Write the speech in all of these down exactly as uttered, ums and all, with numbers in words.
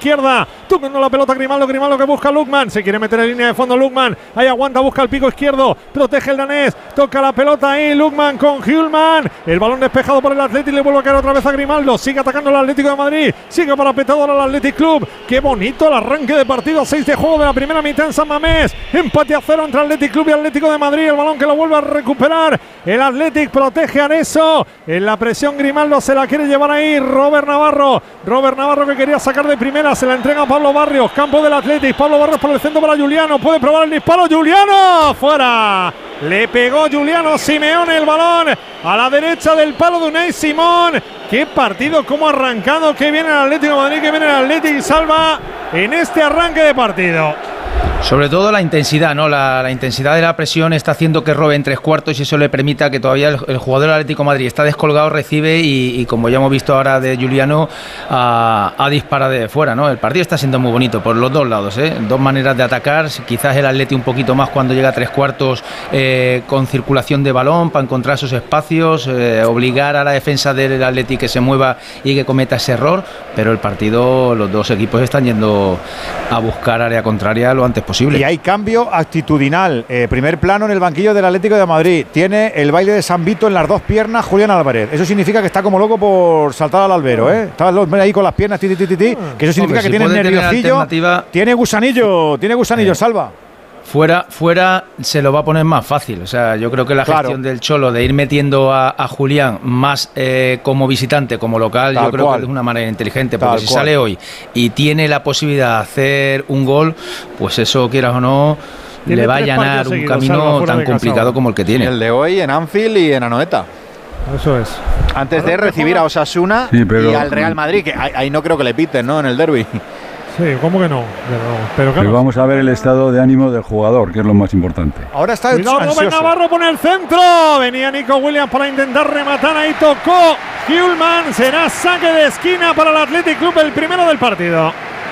izquierda, tocando la pelota Grimaldo, Grimaldo que busca a Lukman, se quiere meter en línea de fondo Lukman, ahí aguanta, busca el pico izquierdo, protege el danés, toca la pelota ahí Lukman con Hjulmand, el balón despejado por el Athletic, le vuelve a caer otra vez a Grimaldo, sigue atacando el Atlético de Madrid, sigue parapetador al Athletic Club, qué bonito el arranque de partido, seis de juego de la primera mitad en San Mamés, empate a cero entre Athletic Club y Atlético de Madrid, el balón que lo vuelve a recuperar, el Athletic protege a Areso, en la presión Grimaldo se la quiere llevar ahí Robert Navarro, Robert Navarro que quería sacar de primera, se la entrega a Pablo Barrios, campo del Athletic, Pablo Barrios por el centro para Juliano, puede probar el disparo, Juliano, fuera, le pegó Juliano Simeone el balón a la derecha del palo de Unai Simón, qué partido, cómo ha arrancado, que viene el Atlético de Madrid, que viene el Athletic y salva en este arranque de partido. Sobre todo la intensidad, ¿no? La, la intensidad de la presión está haciendo que robe en tres cuartos y eso le permita que todavía el, el jugador del Atlético de Madrid está descolgado, recibe y, y como ya hemos visto ahora de Juliano, a, a disparar de fuera, ¿no? El partido está siendo muy bonito por los dos lados, ¿eh? Dos maneras de atacar, quizás el Atlético un poquito más cuando llega a tres cuartos eh, con circulación de balón para encontrar sus espacios, eh, obligar a la defensa del Atlético que se mueva y que cometa ese error, pero el partido, los dos equipos están yendo a buscar área contraria lo antes posible. Y hay cambio actitudinal. Eh, primer plano en el banquillo del Atlético de Madrid. Tiene el baile de San Vito en las dos piernas Julián Álvarez. Eso significa que está como loco por saltar al albero, ¿eh? Está ahí con las piernas, ti, ti, ti, ti, que eso significa Hombre, que si tiene nerviocillo. Tiene gusanillo, tiene gusanillo, eh. Salva. Fuera, fuera se lo va a poner más fácil. O sea, yo creo que la gestión claro. del Cholo de ir metiendo a, a Julián más eh, como visitante, como local, Tal yo creo cual. que es una manera inteligente. Porque Tal si cual. sale hoy y tiene la posibilidad de hacer un gol, pues eso, quieras o no, tiene le va a allanar un camino tan complicado como el que tiene. El de hoy en Anfield y en Anoeta. Eso es. Antes de recibir a Osasuna sí, pero, y al Real Madrid, que ahí, ahí no creo que le piten, ¿no? En el derbi. Sí, ¿cómo que no? Pero, pero, claro. pero vamos a ver el estado de ánimo del jugador, que es lo más importante. Ahora está Cuidado, Robert Navarro pone el centro. Venía Nico Williams para intentar rematar. Ahí tocó Hjulmand. Será saque de esquina para el Athletic Club, el primero del partido.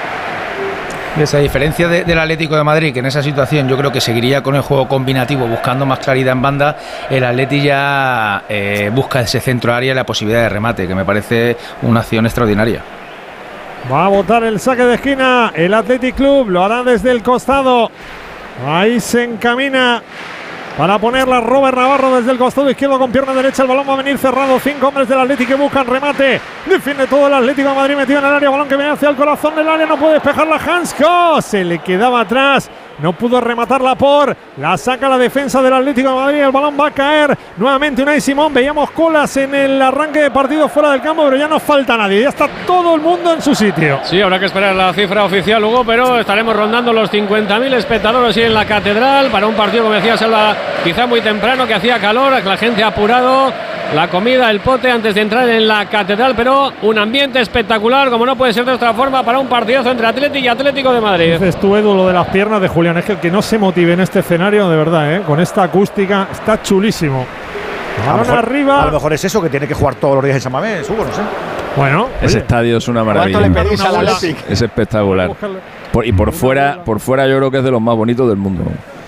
Esa diferencia de, del Atlético de Madrid, que en esa situación yo creo que seguiría con el juego combinativo, buscando más claridad en banda, el Atleti ya eh, busca ese centro área y la posibilidad de remate, que me parece una acción extraordinaria. Va a botar el saque de esquina el Athletic Club, lo hará desde el costado. Ahí se encamina para ponerla Robert Navarro desde el costado izquierdo con pierna derecha. El balón va a venir cerrado. Cinco hombres del Athletic que buscan remate. Defiende todo el Atlético de Madrid metido en el área. Balón que viene hacia el corazón del área. No puede despejarla Hansko. Se le quedaba atrás. No pudo rematarla por. La saca la defensa del Atlético de Madrid. El balón va a caer nuevamente Unai Simón. Veíamos colas en el arranque de partido fuera del campo, pero ya no falta nadie. Ya está todo el mundo en su sitio. Sí, habrá que esperar la cifra oficial, Hugo, pero estaremos rondando los cincuenta mil espectadores en la Catedral para un partido, como decía Salva, quizá muy temprano, que hacía calor, que la gente ha apurado la comida, el pote antes de entrar en la Catedral, pero un ambiente espectacular, como no puede ser de otra forma, para un partidazo entre Atlético y Atlético de Madrid. Dices tú, Edu, lo de las piernas de Julián, es que el que no se motive en este escenario, de verdad, ¿eh? Con esta acústica, está chulísimo. A lo, mejor, arriba. a lo mejor es eso, que tiene que jugar todos los días en San Mamés, Hugo, no sé. Bueno, ese oye. estadio es una maravilla. ¿Cuánto le pedís al Atlético? Es espectacular. Por, y por fuera, por fuera yo creo que es de los más bonitos del mundo.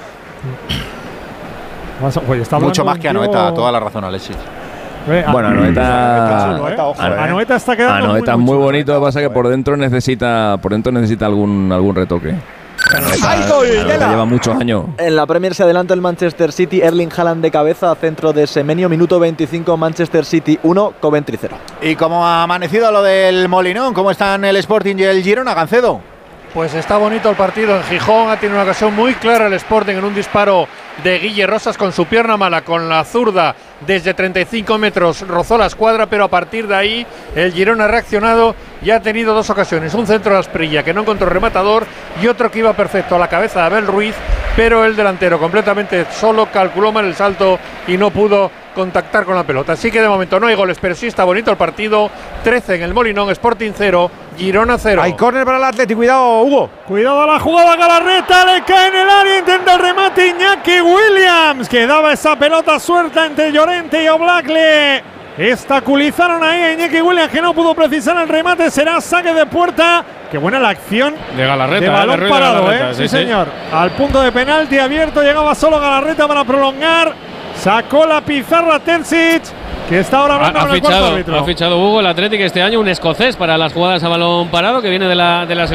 Oye, está mucho más que Anoeta, toda la razón, Alexis. Bueno, Anoeta, Anoeta está quedando Anoeta es muy bonito, lo que pasa es que por dentro necesita, por dentro necesita algún algún retoque. Anoeta lleva muchos años. En la Premier se adelanta el Manchester City, Erling Haaland de cabeza, centro de Semenyo, minuto veinticinco, Manchester City uno, Coventry cero. ¿Y cómo ha amanecido lo del Molinón? ¿Cómo están el Sporting y el Girona, Gancedo? Pues está bonito el partido en Gijón, ha tenido una ocasión muy clara el Sporting en un disparo de Guille Rosas con su pierna mala, con la zurda desde treinta y cinco metros rozó la escuadra, pero a partir de ahí el Girona ha reaccionado y ha tenido dos ocasiones, un centro de Asprilla que no encontró rematador y otro que iba perfecto a la cabeza de Abel Ruiz, pero el delantero completamente solo calculó mal el salto y no pudo contactar con la pelota. Así que de momento no hay goles, pero sí está bonito el partido. trece en el Molinón, Sporting cero, Girona cero. Hay córner para el Atlético, cuidado, Hugo. Cuidado a la jugada, Galarreta, le cae en el área, intenta el remate Iñaki Williams, que daba esa pelota suelta entre Llorente y Oblakle. Estaculizaron ahí a Iñaki Williams, que no pudo precisar el remate, será saque de puerta. Qué buena la acción de Galarreta, de balón de parado, Galarreta, ¿eh? Sí, sí, sí, señor. Al punto de penalti abierto, llegaba solo Galarreta para prolongar. Sacó la pizarra Terzic, que está ahora hablando ha, ha con el fichado, cuarto árbitro. Ha fichado Hugo el Atlético este año un escocés para las jugadas a balón parado, que viene de la, de la